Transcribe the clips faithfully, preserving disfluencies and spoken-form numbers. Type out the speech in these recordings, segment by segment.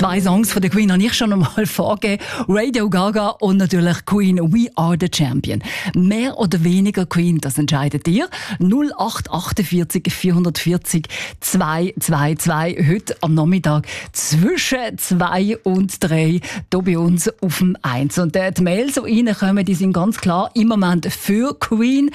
Zwei Songs von der Queen habe ich schon einmal vorgegeben. Radio Gaga und natürlich Queen «We are the Champion». Mehr oder weniger Queen, das entscheidet ihr. null acht achtundvierzig vierhundertvierzig zweihundertzweiundzwanzig. Heute am Nachmittag zwischen zwei und drei hier bei uns auf dem eins. Und die Mails, die reinkommen, die sind ganz klar im Moment für Queen.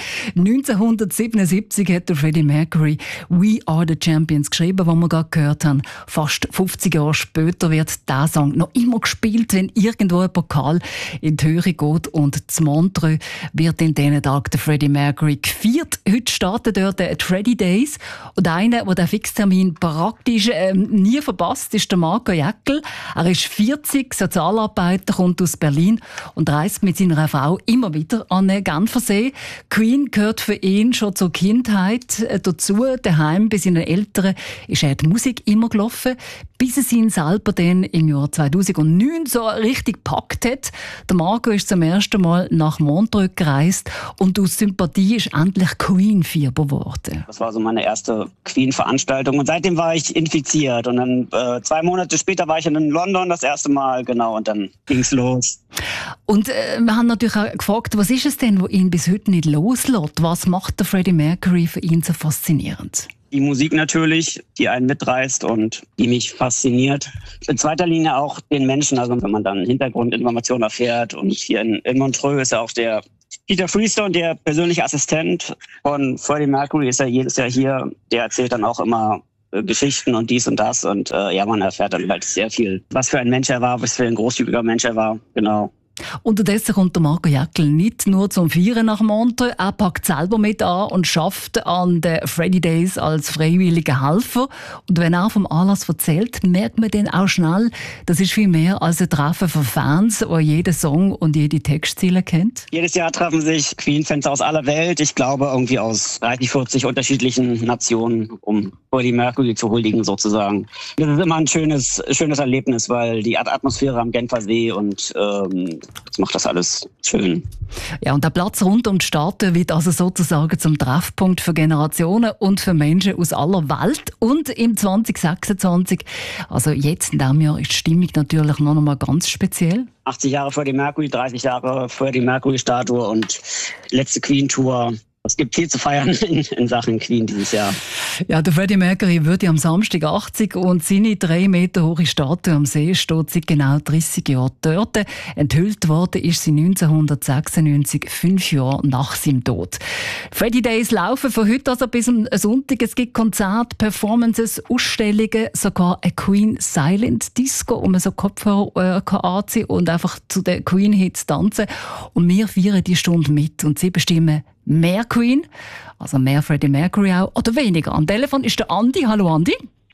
neunzehnhundertsiebenundsiebzig hat der Freddie Mercury «We are the Champions» geschrieben, was wir gerade gehört haben. Fast fünfzig Jahre später wird dieser Song noch immer gespielt, wenn irgendwo ein Pokal in die Höhe geht. Und zu Montreux wird in diesen Tagen der Freddie Mercury gefeiert. Heute starten dort die Freddie Days. Und einer, der den Fixtermin praktisch ähm, nie verpasst, ist der Marco Jäckel. Er ist vierzig, Sozialarbeiter, kommt aus Berlin und reist mit seiner Frau immer wieder an den Genfersee. Queen gehört für ihn schon zur Kindheit äh, dazu. Daheim bei seinen Eltern ist er die Musik immer gelaufen, bis es ihn selber dann im Jahr zweitausendneun so richtig gepackt hat. Der Marco ist zum ersten Mal nach Montreux gereist und aus Sympathie ist endlich Queen-Fieber geworden. Das war so meine erste Queen-Veranstaltung und seitdem war ich infiziert. Und dann äh, zwei Monate später war ich in London das erste Mal, genau, und dann ging's los. Und äh, wir haben natürlich auch gefragt, was ist es denn, was ihn bis heute nicht loslässt? Was macht der Freddie Mercury für ihn so faszinierend? Die Musik natürlich, die einen mitreißt und die mich fasziniert. In zweiter Linie auch den Menschen, also wenn man dann Hintergrundinformationen erfährt. Und hier in, in Montreux ist ja auch der Peter Freestone, der persönliche Assistent von Freddie Mercury, ist ja jedes Jahr hier. Der erzählt dann auch immer äh, Geschichten und dies und das. Und äh, ja, man erfährt dann halt sehr viel, was für ein Mensch er war, was für ein großzügiger Mensch er war, genau. Unterdessen kommt der Marco Jäckel nicht nur zum Feiern nach Montreux, er packt selber mit an und schafft an den Freddie Days als freiwilliger Helfer. Und wenn er vom Anlass erzählt, merkt man dann auch schnell, das ist viel mehr als ein Treffen von Fans, die jeden Song und jede Textziele kennt. Jedes Jahr treffen sich Queen-Fans aus aller Welt, ich glaube irgendwie aus dreißig, vierzig unterschiedlichen Nationen, um Freddie Mercury zu huldigen sozusagen. Das ist immer ein schönes, schönes Erlebnis, weil die Atmosphäre am Genfersee und ähm, das macht das alles schön. Ja, und der Platz rund um die Staaten wird also sozusagen zum Treffpunkt für Generationen und für Menschen aus aller Welt. Und im zwanzig sechsundzwanzig, also jetzt in diesem Jahr, ist die Stimmung natürlich noch einmal ganz speziell. achtzig Jahre Freddie Mercury, dreißig Jahre Freddie Mercury-Statue und letzte Queen-Tour. Es gibt viel zu feiern in, in Sachen Queen dieses Jahr. Ja, der Freddie Mercury wird am Samstag achtzig und seine drei Meter hohe Statue am See steht seit genau dreißig Jahren dort. Enthüllt worden ist sie neunzehnhundertsechsundneunzig, fünf Jahre nach seinem Tod. Freddie Days laufen von heute also bis am Sonntag. Es gibt Konzerte, Performances, Ausstellungen, sogar eine Queen Silent Disco, wo man so Kopfhörer äh, kann anziehen und einfach zu den Queen-Hits tanzen. Und wir feiern die Stunde mit und sie bestimmen mehr Queen, also mehr Freddie Mercury auch, oder weniger. Am Telefon ist der Andi. Hallo Andi.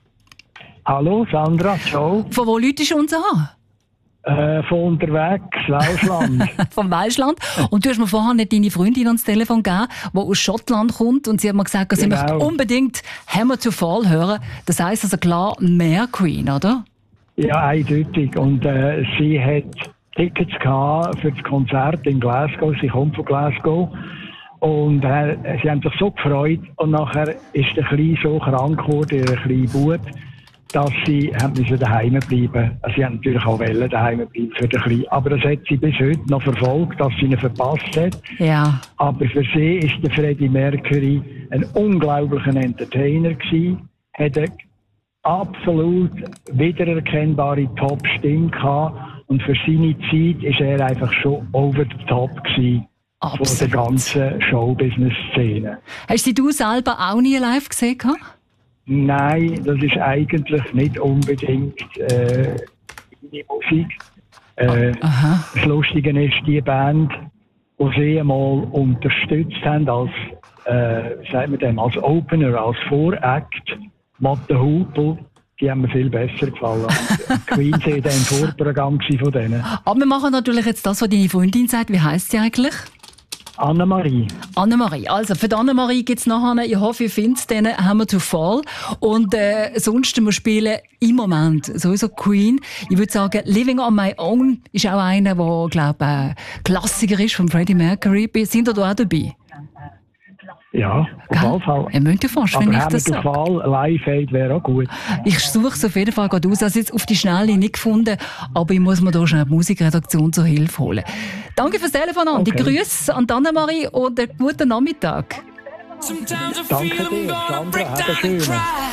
Hallo Sandra, ciao. Von wo läutest du uns an? Äh, von unterwegs, Welschland. Vom Welschland. Und du hast mir vorher nicht deine Freundin ans Telefon gegeben, die aus Schottland kommt und sie hat mir gesagt, sie Genau. möchte unbedingt «Hammer to Fall» hören. Das heisst also klar mehr Queen, oder? Ja, eindeutig. Und äh, sie hat Tickets gehabt für das Konzert in Glasgow. Sie kommt von Glasgow. Und äh, sie haben sich so gefreut. Und nachher ist der Kleine so krank geworden, der kleine Bub, dass sie haben müssen daheim bleiben. Also sie haben natürlich auch wollen daheim bleiben für den Kleinen. Aber das hat sie bis heute noch verfolgt, dass sie ihn verpasst hat. Ja. Aber für sie ist der Freddie Mercury ein unglaublicher Entertainer gewesen. Hat eine absolut wiedererkennbare Top-Stimme gehabt. Und für seine Zeit ist er einfach schon over the top gewesen. Absolut. Von der ganzen Showbusiness-Szene. Hast du selber auch nie live gesehen? Nein, das ist eigentlich nicht unbedingt äh, die Musik. Äh, Aha. Das Lustige ist, die Band, die sie einmal unterstützt haben als, äh, wie sagt man dem, als Opener, als Voract, Matte Hupel, die haben mir viel besser gefallen. Queen war im Vorprogramm von denen. Aber wir machen natürlich jetzt das, was deine Freundin sagt. Wie heisst sie eigentlich? Annemarie. Annemarie. Also, für die Annemarie gibt es nachher, ich hoffe, ihr findet den «Hammer to Fall». Und äh, sonst, wir spielen im Moment sowieso Queen. Ich würde sagen, «Living on my own» ist auch einer, der, glaube ich, ein Klassiker ist von Freddie Mercury. Sind ihr da auch dabei? Ja, auf jeden Fall. Er müsste fast, wenn ich das sage. Aber Live-Aid wäre auch gut. Ich suche es auf jeden Fall gerade aus. Also jetzt auf die Schnelle nicht gefunden, aber ich muss mir da schnell die Musikredaktion zur Hilfe holen. Danke fürs Telefon, Andi. Okay. Grüße an Annemarie und einen guten Nachmittag. Danke dir, Sandra. Have a schönen.